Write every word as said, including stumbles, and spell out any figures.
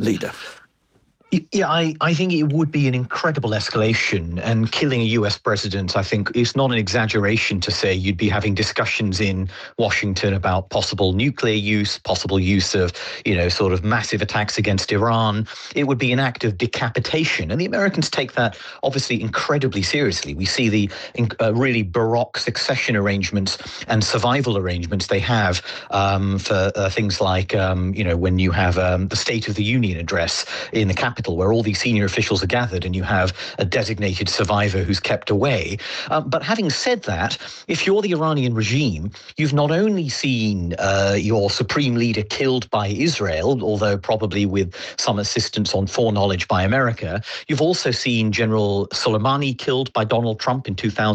leader? Yeah, I, I think it would be an incredible escalation, and killing a U S president, I think, is not an exaggeration to say you'd be having discussions in Washington about possible nuclear use, possible use of, you know, sort of massive attacks against Iran. It would be an act of decapitation, and the Americans take that obviously incredibly seriously. We see the uh, really baroque succession arrangements and survival arrangements they have um, for uh, things like, um, you know, when you have um, the State of the Union address in the capital, where all these senior officials are gathered and you have a designated survivor who's kept away. Um, but having said that, if you're the Iranian regime, you've not only seen uh, your supreme leader killed by Israel, although probably with some assistance on foreknowledge by America, you've also seen General Soleimani killed by Donald Trump in two thousand